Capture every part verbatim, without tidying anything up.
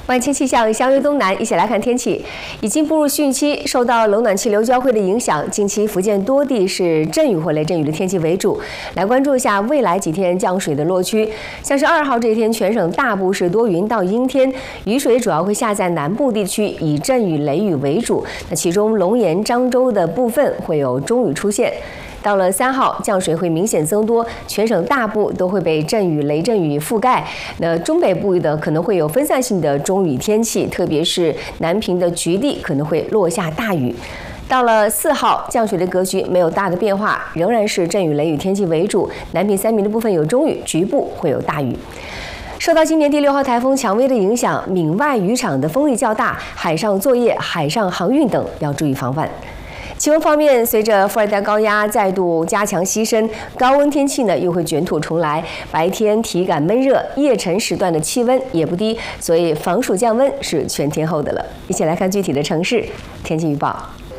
万千气象，相约东南，一起来看天气。已经步入汛期，受到冷暖气流交汇的影响，近期福建多地是阵雨或雷阵雨的天气为主。来关注一下未来几天降水的落区。像是二号这一天，全省大部是多云到阴天，雨水主要会下在南部地区，以阵雨、雷雨为主。那其中龙岩、漳州的部分会有中雨出现。 到了三号，降水会明显增多，全省大部都会被阵雨、雷阵雨覆盖。那中北部的可能会有分散性的中雨天气，特别是南平的局地可能会落下大雨。到了四号，降水的格局没有大的变化，仍然是阵雨、雷雨天气为主。南平、三明的部分有中雨，局部会有大雨。 受到今年第六号台风蔷薇的影响，闽外渔场的风力较大，海上作业、海上航运等要注意防范。 气温方面，随着副热带高压再度加强西伸，高温天气呢又会卷土重来。白天体感闷热，夜晨时段的气温也不低，所以防暑降温是全天候的了。一起来看具体的城市天气预报。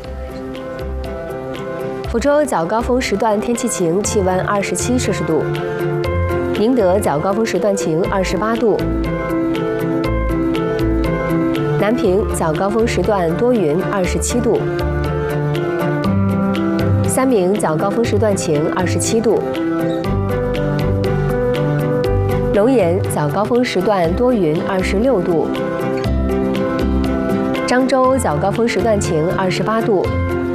福州早高峰时段天气晴，气温二十七摄氏度；宁德早高峰时段晴，二十八度；南平早高峰时段多云，二十七度。 三明早高峰时段晴，二十七度；龙岩早高峰时段多云，二十六度；漳州早高峰时段晴，二十八度；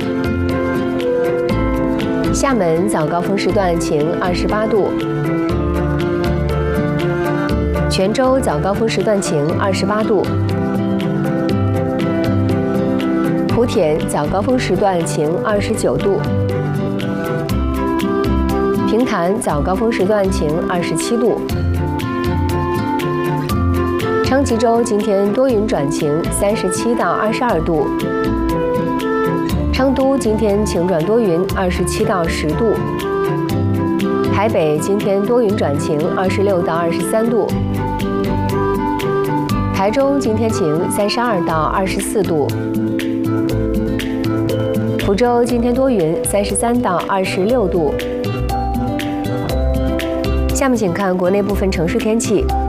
厦门早高峰时段晴，二十八度；泉州早高峰时段晴，二十八度；莆田早高峰时段晴，二十九度。 平潭早高峰时段晴，二十七度；昌吉州今天多云转晴，三十七到二十二度；昌都今天晴转多云，二十七到十度；台北今天多云转晴，二十六到二十三度；台中今天晴，三十二到二十四度；福州今天多云，三十三到二十六度。 下面请看国内部分城市天气。